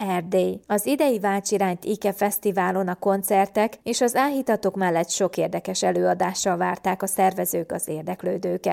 Erdély. Az idei Váltsirányt Ike Fesztiválon a koncertek és az áhítatok mellett sok érdekes előadással várták a szervezők az érdeklődőket.